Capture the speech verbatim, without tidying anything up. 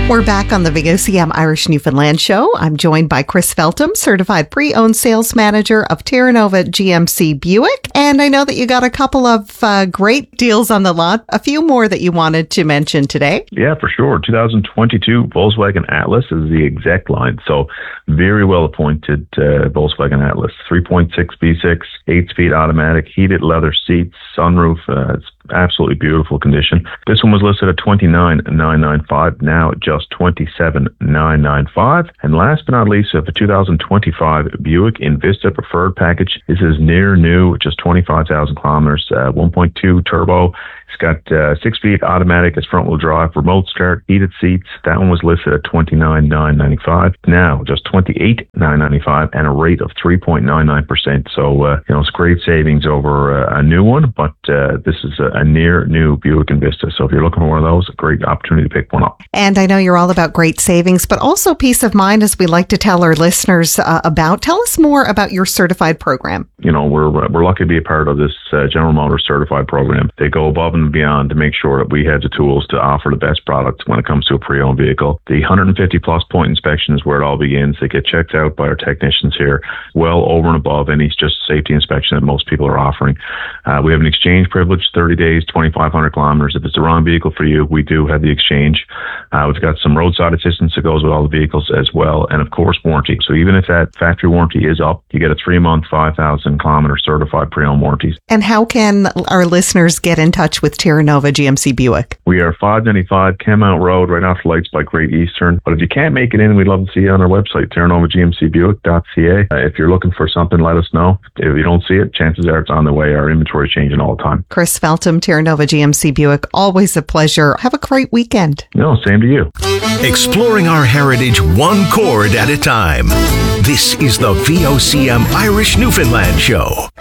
We're back on the V O C M Irish Newfoundland show. I'm joined by Chris Feltham, certified pre-owned sales manager of Terra Nova G M C Buick. And I know that you got a couple of uh, great deals on the lot, a few more that you wanted to mention today. Yeah, for sure. twenty twenty-two Volkswagen Atlas is the exec line. So very well appointed uh, Volkswagen Atlas. three point six V six, eight-speed automatic, heated leather seats, sunroof. Uh, it's absolutely beautiful condition. This one was listed at twenty-nine thousand nine hundred ninety-five dollars, now at just twenty-seven thousand nine hundred ninety-five dollars. And last but not least, the two thousand twenty-five Buick Envista Preferred Package. This is near new, just twenty-five thousand kilometers, uh, one point two turbo. It's got uh, six-speed automatic, it's front-wheel drive, remote start, heated seats. That one was listed at twenty-nine thousand nine hundred ninety-five dollars. Now, just twenty-eight thousand nine hundred ninety-five dollars and a rate of three point nine nine percent. So, uh, you know, it's great savings over uh, a new one, but uh, this is a, a near new Buick Envista. So if you're looking for one of those, a great opportunity to pick one up. And I know you're all about great savings, but also peace of mind, as we like to tell our listeners uh, about. Tell us more about your certified program. You know, we're we're lucky to be a part of this uh, General Motors certified program. They go above and beyond to make sure that we have the tools to offer the best products when it comes to a pre-owned vehicle. The one hundred fifty plus point inspection is where it all begins. They get checked out by our technicians here, well over and above any just safety inspection that most people are offering. Uh, we have an exchange privilege, thirty days, twenty-five hundred kilometers. If it's the wrong vehicle for you, we do have the exchange. Uh, we've got some roadside assistance that goes with all the vehicles as well, and of course warranty. So even if that factory warranty is up, you get a three-month, five thousand kilometer certified pre-owned warranties. And how can our listeners get in touch with Terra Nova G M C Buick? We are five ninety-five Kenmount Road, right off the lights by Great Eastern. But if you can't make it in, we'd love to see you on our website, terra nova g m c buick dot c a. Uh, if you're looking for something, let us know. If you don't see it, chances are it's on the way. Our inventory is changing all the time. Chris Feltham, Terra Nova G M C Buick, always a pleasure. Have a great weekend. No, same to you. Exploring our heritage one chord at a time. This is the V O C M Irish Newfoundland Show.